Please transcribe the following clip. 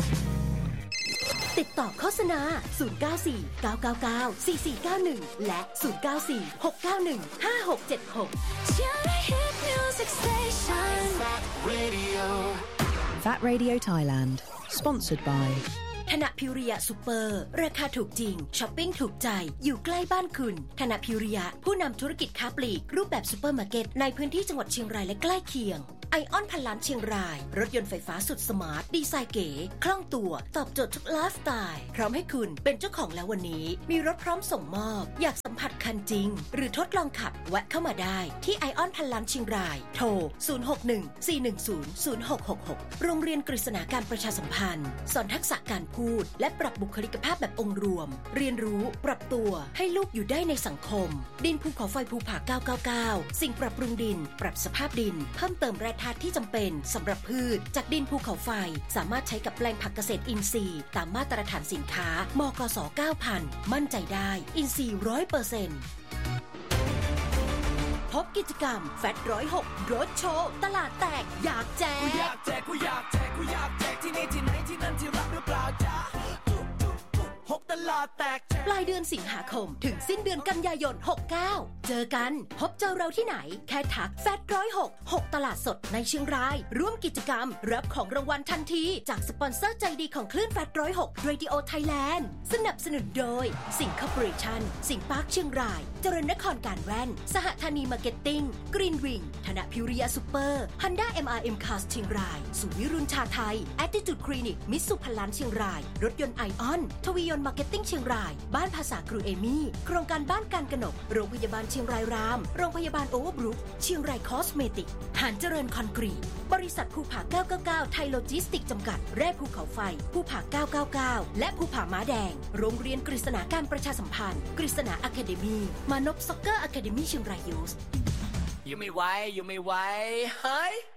ติดต่อโฆษณา094 999 4491และ094 691 5676 That Radio Thailand Sponsored by ธนพิริยะซุปเปอร์ราคาถูกจริงช้อปปิ้งถูกใจอยู่ใกล้บ้านคุณธนพิริยะผู้นำธุรกิจค้าปลีกรูปแบบซุปเปอร์มาร์เก็ตในพื้นที่จังหวัดเชียงรายและใกล้เคียงไอออนพันล้านเชียงรายรถยนต์ไฟฟ้าสุดสมาร์ทดีไซน์เก๋คล่องตัวตอบโจทย์ทุกไลฟ์สไตล์พร้อมให้คุณเป็นเจ้าของแล้ววันนี้มีรถพร้อมส่งมอบอยากสัมผัสคันจริงหรือทดลองขับแวะเข้ามาได้ที่ไอออนพันล้านเชียงรายโทร061-410-0666โรงเรียนกฤษณาการประชาสัมพันธ์สอนทักษะการพูดและปรับบุคลิกภาพแบบองค์รวมเรียนรู้ปรับตัวให้ลูกอยู่ได้ในสังคมดินภูเขาไฟภูผา999สิ่งปรับปรุงดินปรับสภาพดินเพิ่มเติมแร่ธาตุที่จำเป็นสำหรับพืชจากดินภูเขาไฟสามารถใช้กับแปลงผักเกษตรอินทรีย์ตามมาตรฐานสินค้ามกส 9,000 มั่นใจได้อินทรีย์ 100%พบกิจกรรมแฟต106รถโชว์ตลาดแตกอยากแจกที่นี่ที่ไหนที่นั่นที่รักหรือเปล่าจ๊ะตลาดแตกปลายเดือนสิงหาคมถึงสิ้นเดือนกันยายน69เจอกันพบเจอเราที่ไหนแค่ทักแฟต106ตลาดสดในเชียงรายร่วมกิจกรรมรับของรางวัลทันทีจากสปอนเซอร์ใจดีของคลื่นแฟต106 Radio Thailand สนับสนุนโดยสิงคอร์ปอเรชั่นสิงห์ปาร์คเชียงรายเจริญนครการแว่นสหธานีมาร์เก็ตติ้งกรีนวิงธนพิริยะซุปเปอร์ Honda MRM Cars เชียงรายสุวิรุณชาไทย Attitude Clinic มิตซูพันล้านเชียงรายรถยนต์ไอออนทวียนต์มาร์เก็ตติ้งเชียงรายบ้านภาษาครูเอมี่โครงการบ้านการกนกโรงพยาบาลเชียงรายรามโรงพยาบาลโอเวอร์บรุกเชียงรายคอสเมติกหานเจริญคอนกรีตบริษัทภูผา999ไทยโลจิสติกจำกัดแร่ภูเขาไฟภูผา999และภูผาม้าแดงโรงเรียนกฤษณาการประชาสัมพันธ์กฤษณาอะคาเดมี่มานพซ็อกเกอร์อะคาเดมี่เชียงรายยูสอยู่ไม่ไหวเฮ้ย